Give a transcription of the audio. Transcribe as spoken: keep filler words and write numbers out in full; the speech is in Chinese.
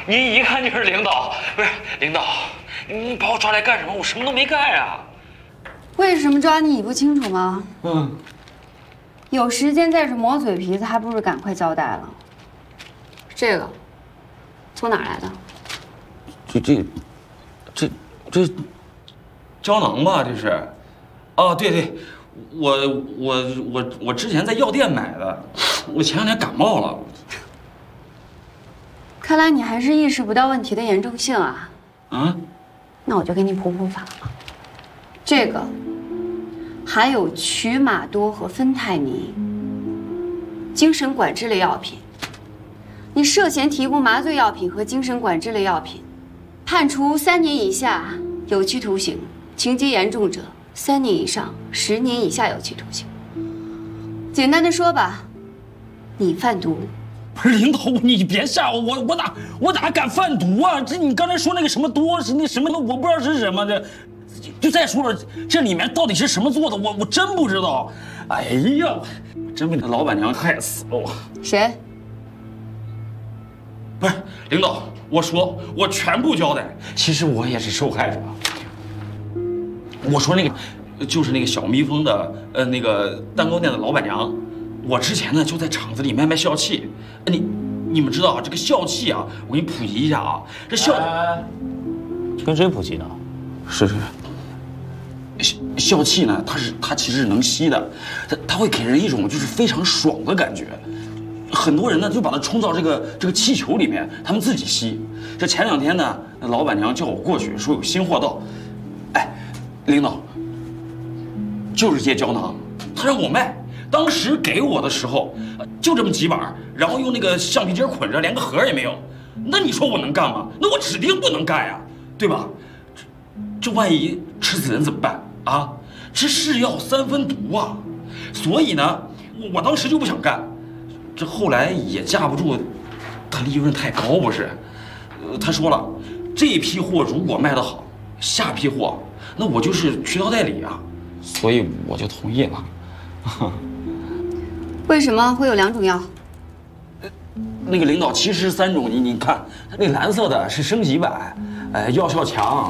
您一看就是领导，不是领导，你把我抓来干什么？我什么都没干呀。 为什么抓你，你不清楚吗？ 嗯。 有时间在这磨嘴皮子，还不如赶快交代了。这个从哪儿来的？ 这这这这胶囊吧？这是？哦，对对，我我我我之前在药店买的，我前两天感冒了。 看来你还是意识不到问题的严重性啊！ 啊？ 那我就给你普普法。这个含有曲马多和芬太尼，精神管制类药品。你涉嫌提供麻醉药品和精神管制类药品，判处三年以下有期徒刑，情节严重者三年以上十年以下有期徒刑。简单的说吧，你贩毒。 不是领导，你别吓我，我我哪我哪敢贩毒啊？这你刚才说那个什么多是那什么，我不知道是什么的。就再说了，这里面到底是什么做的，我我真不知道。哎呀，真被那老板娘害死了我。 谁？ 不是领导，我说我全部交代。其实我也是受害者。我说那个就是那个小蜜蜂的呃那个蛋糕店的老板娘。 我之前呢就在厂子里面卖笑气，你你们知道这个笑气啊，我给你普及一下啊，这笑， 呃、跟谁普及呢？ 是是，笑笑气呢，它是它其实是能吸的，它它会给人一种就是非常爽的感觉，很多人呢就把它冲到这个这个气球里面，他们自己吸。这前两天呢，那老板娘叫我过去说有新货到，哎，领导，就是这些胶囊，他让我卖。 当时给我的时候，就这么几板，然后用那个橡皮筋捆着，连个盒也没有。那你说我能干吗？那我指定不能干呀，对吧？这这万一吃死人怎么办啊？这是药三分毒啊！所以呢，我我当时就不想干。这后来也架不住，他利润太高不是？呃，他说了，这批货如果卖得好，下批货那我就是渠道代理啊，所以我就同意了。 为什么会有两种药？ 那个领导其实三种，你你看，那蓝色的是升级版，呃，药效强，